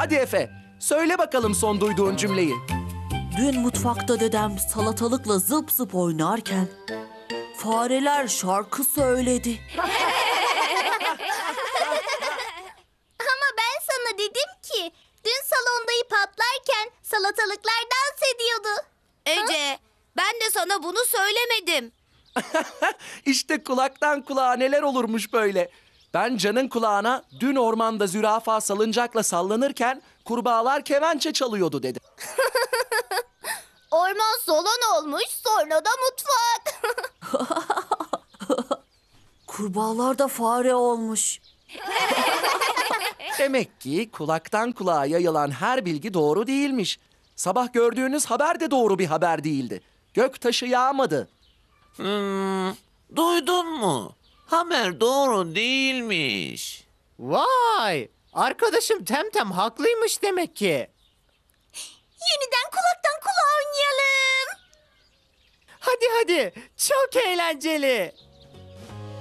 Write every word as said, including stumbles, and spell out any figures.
Hadi Efe, söyle bakalım son duyduğun cümleyi. Dün mutfakta dedem salatalıkla zıp zıp oynarken fareler şarkı söyledi. Ama ben sana dedim ki dün salonda ip atlarken salatalıklar dans ediyordu. Ece, ben de sana bunu söylemedim. İşte kulaktan kulağa neler olurmuş böyle. Ben Can'ın kulağına dün ormanda zürafa salıncakla sallanırken kurbağalar kemençe çalıyordu dedim. Orman salon olmuş, sonra da mutfak. Kurbağalar da fare olmuş. Demek ki kulaktan kulağa yayılan her bilgi doğru değilmiş. Sabah gördüğünüz haber de doğru bir haber değildi. Gök taşı yağmadı. Hmm, duydun mu? Haber doğru değilmiş. Vay! Arkadaşım Temtem haklıymış demek ki. Yeniden kulaktan kulağa oynayalım. Hadi hadi, çok eğlenceli.